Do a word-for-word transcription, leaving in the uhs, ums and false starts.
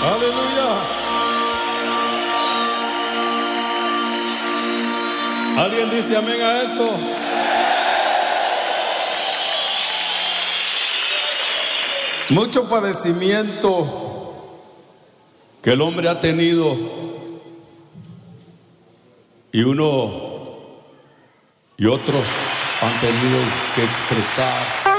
Aleluya. ¿Alguien dice amén a eso? Mucho padecimiento que el hombre ha tenido, y uno y otros han tenido que expresar